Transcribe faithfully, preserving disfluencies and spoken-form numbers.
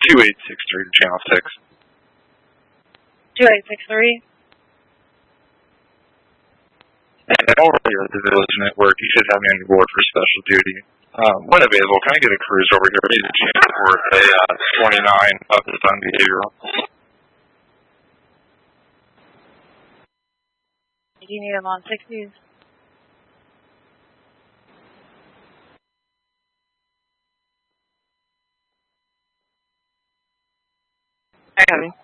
two eight six three to channel six. two eight six three. And over here at the Village Network, you should have me on your board for special duty. Um, when available, can I get a cruise over here? I need a chance for a uh, twenty-nine of this unbehavioral. Do you need them on sixties? I got it.